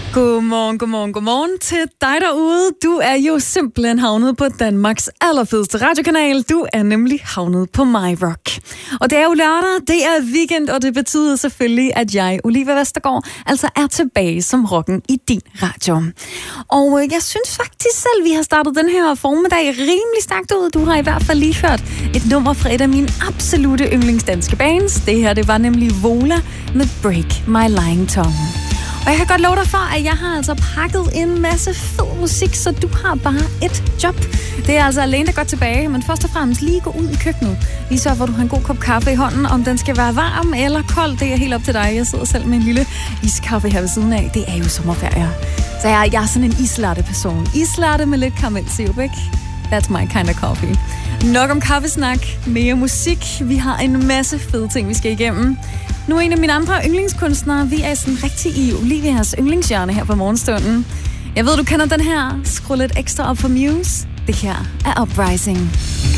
Godmorgen til dig derude. Du er jo simpelthen havnet på Danmarks allerfedeste radiokanal. Du er nemlig havnet på My Rock. Og det er jo lørdag, det er weekend, og det betyder selvfølgelig, at jeg, Olivia Vestergaard, altså er tilbage som rocken i din radio. Og jeg synes faktisk selv, vi har startet den her formiddag rimelig stærkt ud. Du har i hvert fald lige hørt et nummer fra et af mine absolute yndlingsdanske bands. Det her, det var nemlig Vola med Break My Lying Tongue. Og jeg kan godt love dig for, at jeg har altså pakket en masse fed musik, så du har bare et job. Det er altså alene, der går tilbage, men først og fremmest lige gå ud i køkkenet. Lige så, hvor du har en god kop kaffe i hånden, om den skal være varm eller kold, det er helt op til dig. Jeg sidder selv med en lille iskaffe her ved siden af. Det er jo sommerferie. Så jeg er sådan en islatte-person. Islatte med lidt karamelsirup, ikke? That's my kind of coffee. Nok om kaffesnak, mere musik. Vi har en masse fede ting, vi skal igennem. Nu er en af mine andre yndlingskunstnere. Vi er sådan rigtig i Olivias yndlingshjørne her på morgenstunden. Jeg ved, du kender den her. Skru lidt ekstra op for Muse. Det her er Uprising.